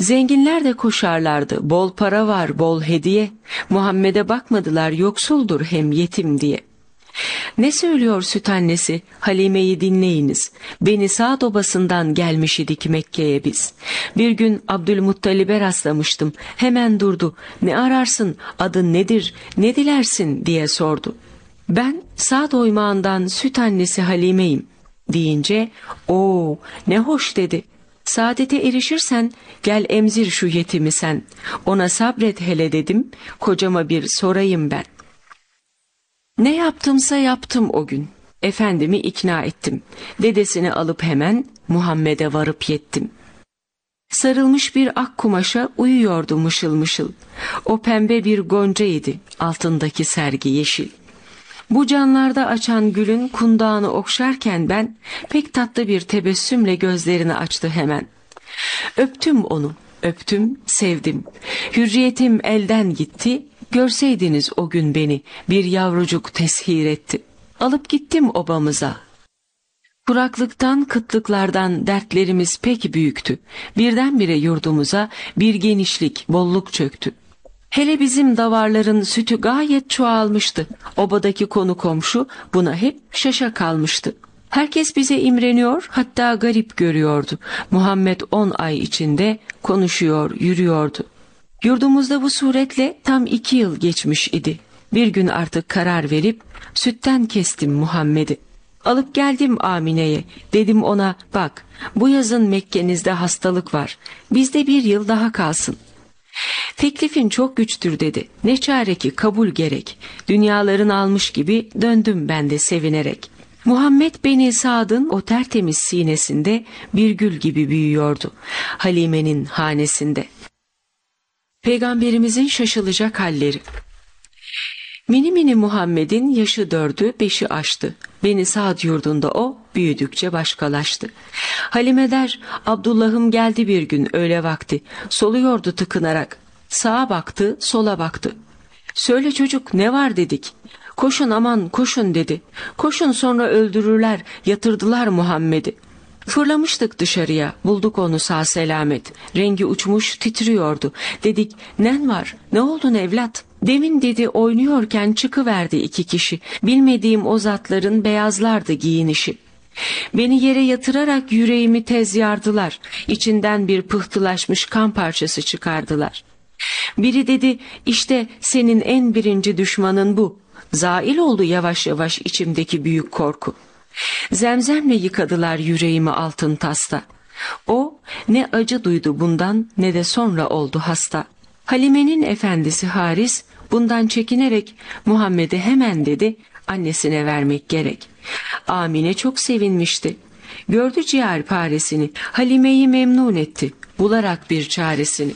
Zenginler de koşarlardı, bol para var, bol hediye. Muhammed'e bakmadılar, yoksuldur hem yetim diye. Ne söylüyor süt annesi? Halime'yi dinleyiniz. Beni Sa'd obasından gelmiş idik Mekke'ye biz. Bir gün Abdülmuttalib'e rastlamıştım. Hemen durdu. Ne ararsın, adın nedir, ne dilersin diye sordu. Ben Sa'd oymağından süt annesi Halime'yim deyince, o ne hoş dedi. Saadete erişirsen gel emzir şu yetimi sen. Ona sabret hele dedim, kocama bir sorayım ben. Ne yaptımsa yaptım o gün. Efendimi ikna ettim. Dedesini alıp hemen Muhammed'e varıp yettim. Sarılmış bir ak kumaşa uyuyordu mışıl mışıl. O pembe bir goncaydı, altındaki sergi yeşil. Bu canlarda açan gülün kundağını okşarken ben, pek tatlı bir tebessümle gözlerini açtı hemen. Öptüm onu, öptüm, sevdim. Hürriyetim elden gitti, görseydiniz o gün beni, bir yavrucuk teshir etti. Alıp gittim obamıza. Kuraklıktan, kıtlıklardan dertlerimiz pek büyüktü. Birdenbire yurdumuza bir genişlik, bolluk çöktü. Hele bizim davarların sütü gayet çoğalmıştı. Obadaki konu komşu buna hep şaşa kalmıştı. Herkes bize imreniyor, hatta garip görüyordu. Muhammed 10 ay içinde konuşuyor, yürüyordu. Yurdumuzda bu suretle tam 2 yıl geçmiş idi. Bir gün artık karar verip sütten kestim Muhammed'i. Alıp geldim Amine'ye. Dedim ona, bak bu yazın Mekke'nizde hastalık var. Bizde 1 yıl daha kalsın. Teklifin çok güçtür dedi. Ne çare ki kabul gerek. Dünyaların almış gibi döndüm ben de sevinerek. Muhammed Beni Sa'd'ın o tertemiz sinesinde bir gül gibi büyüyordu. Halime'nin hanesinde. Peygamberimizin şaşılacak halleri. Mini mini Muhammed'in yaşı 4'ü 5'i aştı. Beni Sa'd yurdunda o büyüdükçe başkalaştı. Halime der, Abdullah'ım geldi bir gün öğle vakti. Soluyordu tıkınarak. Sağa baktı, sola baktı. Söyle çocuk ne var dedik. Koşun aman koşun dedi. Koşun sonra öldürürler, yatırdılar Muhammed'i. Fırlamıştık dışarıya, bulduk onu sağ selamet. Rengi uçmuş titriyordu. Dedik nen var, ne oldun evlat? Demin dedi oynuyorken çıkıverdi 2 kişi. Bilmediğim o zatların beyazlardı giyinişi. Beni yere yatırarak yüreğimi tez yardılar. İçinden bir pıhtılaşmış kan parçası çıkardılar. Biri dedi işte senin en birinci düşmanın bu. Zail oldu yavaş yavaş içimdeki büyük korku. Zemzemle yıkadılar yüreğimi altın tasta. O ne acı duydu bundan ne de sonra oldu hasta. Halime'nin efendisi Haris bundan çekinerek Muhammed'e hemen dedi annesine vermek gerek. Amine çok sevinmişti. Gördü ciğerparesini, Halime'yi memnun etti, bularak bir çaresini.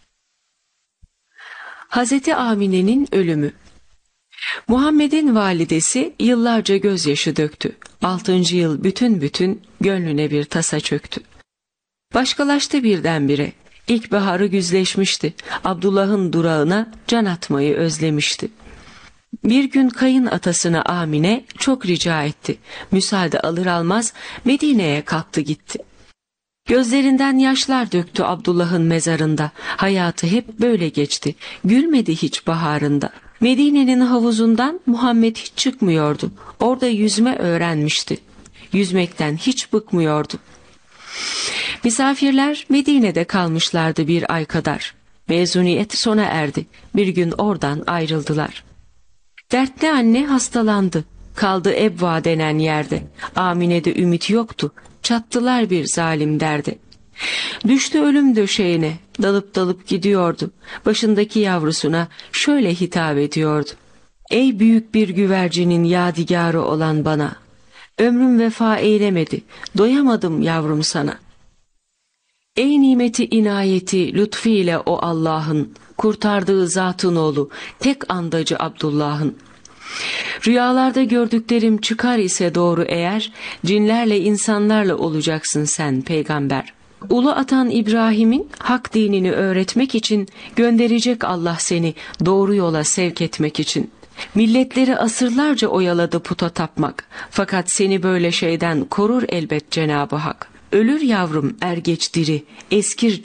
Hazreti Amine'nin ölümü. Muhammed'in validesi yıllarca gözyaşı döktü. 6. yıl bütün gönlüne bir tasa çöktü. Başkalaştı birdenbire. İlkbaharı güzleşmişti. Abdullah'ın durağına can atmayı özlemişti. Bir gün kayın atasına Amine çok rica etti. Müsaade alır almaz Medine'ye kalktı gitti. Gözlerinden yaşlar döktü Abdullah'ın mezarında. Hayatı hep böyle geçti. Gülmedi hiç baharında. Medine'nin havuzundan Muhammed hiç çıkmıyordu. Orada yüzme öğrenmişti. Yüzmekten hiç bıkmıyordu. Misafirler Medine'de kalmışlardı 1 ay kadar. Mezuniyet sona erdi. Bir gün oradan ayrıldılar. Dertli anne hastalandı. Kaldı Ebva denen yerde. Amine'de ümit yoktu. Çattılar bir zalim derde. Düştü ölüm döşeğine. Dalıp gidiyordu. Başındaki yavrusuna şöyle hitap ediyordu. Ey büyük bir güvercinin yadigarı olan bana. Ömrüm vefa eylemedi. Doyamadım yavrum sana. Ey nimeti inayeti lütfiyle o Allah'ın kurtardığı zatın oğlu tek andacı Abdullah'ın. Rüyalarda gördüklerim çıkar ise doğru eğer, cinlerle insanlarla olacaksın sen peygamber. Ulu atan İbrahim'in hak dinini öğretmek için gönderecek Allah seni doğru yola sevk etmek için. Milletleri asırlarca oyaladı puta tapmak. Fakat seni böyle şeyden korur elbet Cenab-ı Hak. Ölür yavrum er geç diri, eskir